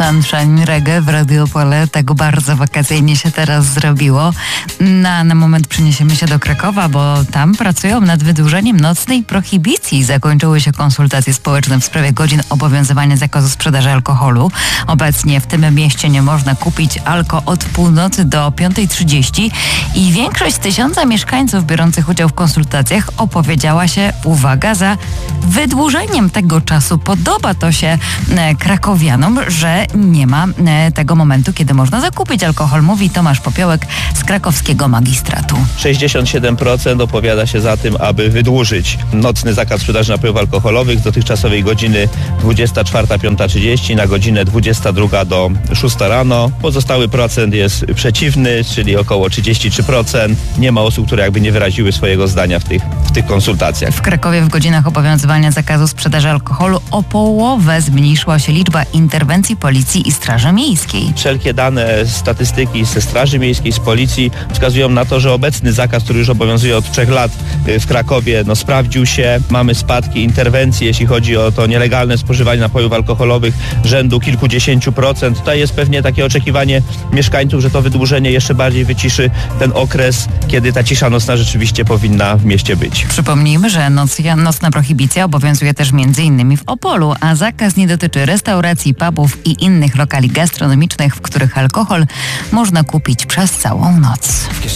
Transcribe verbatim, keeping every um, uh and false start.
Sunshine Reggae w Radio Pole. Tak bardzo wakacyjnie się teraz zrobiło. Na, na moment przeniesiemy się do Krakowa, bo tam pracują nad wydłużeniem nocnej prohibicji. Zakończyły się konsultacje społeczne w sprawie godzin obowiązywania zakazu sprzedaży alkoholu. Obecnie w tym mieście nie można kupić alko od północy do piątej trzydzieści i większość z tysiąca mieszkańców biorących udział w konsultacjach opowiedziała się, uwaga, za wydłużeniem tego czasu. Podoba to się e, krakowianom, że nie ma e, tego momentu, kiedy można zakupić alkohol, mówi Tomasz Popiołek z krakowskiego magistratu. sześćdziesiąt siedem procent opowiada się za tym, aby wydłużyć nocny zakaz sprzedaży napojów alkoholowych z dotychczasowej godziny dwudziesta czwarta do piątej trzydzieści na godzinę dwudziesta druga do szóstej rano. Pozostały procent jest przeciwny, czyli około trzydzieści trzy procent. Nie ma osób, które jakby nie wyraziły swojego zdania w tych, w tych konsultacjach. W Krakowie w godzinach obowiązywania zakazu sprzedaży alkoholu o połowę zmniejszyła się liczba interwencji policji i Straży Miejskiej. Wszelkie dane, statystyki ze Straży Miejskiej, z policji wskazują na to, że obecny zakaz, który już obowiązuje od trzech lat w Krakowie, no sprawdził się. Mamy spadki interwencji, jeśli chodzi o to nielegalne spożywanie napojów alkoholowych rzędu kilkudziesięciu procent. Tutaj jest pewnie takie oczekiwanie mieszkańców, że to wydłużenie jeszcze bardziej wyciszy ten okres, kiedy ta cisza nocna rzeczywiście powinna w mieście być. Przypomnijmy, że noc, nocna prohibicja obowiązuje też między innymi w Opolu, a zakaz nie dotyczy restauracji, pubów i innych lokali gastronomicznych, w których alkohol można kupić przez całą noc.